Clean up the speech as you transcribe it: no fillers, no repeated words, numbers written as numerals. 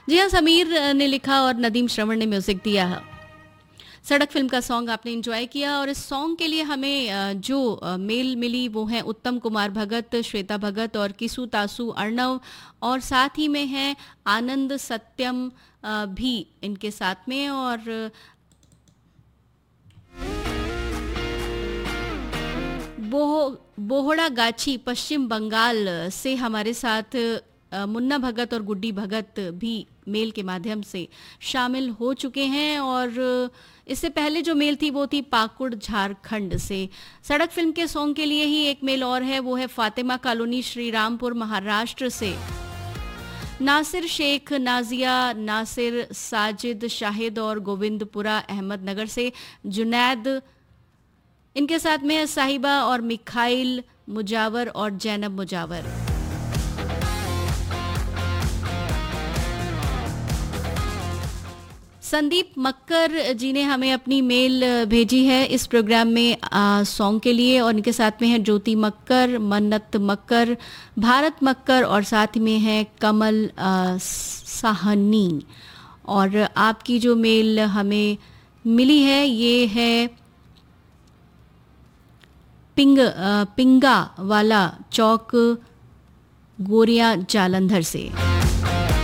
जी हाँ, समीर ने लिखा और नदीम श्रवण ने म्यूजिक दिया है। सड़क फिल्म का सॉन्ग आपने एंजॉय किया और इस सॉन्ग के लिए हमें जो मेल मिली वो है उत्तम कुमार भगत, श्वेता भगत और किसु तासु अर्णव, और साथ ही में है आनंद सत्यम भी इनके साथ में। और बोहड़ा गाछी पश्चिम बंगाल से हमारे साथ मुन्ना भगत और गुड्डी भगत भी मेल के माध्यम से शामिल हो चुके हैं। और इससे पहले जो मेल थी वो थी पाकुड़ झारखंड से। सड़क फिल्म के सॉन्ग के लिए ही एक मेल और है, वो है फातिमा कॉलोनी श्रीरामपुर महाराष्ट्र से नासिर शेख, नाजिया नासिर, साजिद शाहिद और गोविंदपुरा अहमदनगर से जुनैद, इनके साथ में है साहिबा और मिखाइल मुजावर और जैनब मुजावर। संदीप मक्कर जी ने हमें अपनी मेल भेजी है इस प्रोग्राम में सॉन्ग के लिए, और इनके साथ में है ज्योति मक्कर, मन्नत मक्कर, भारत मक्कर और साथ में है कमल साहनी। और आपकी जो मेल हमें मिली है ये है पिंगा वाला चौक गोरिया जालंधर से।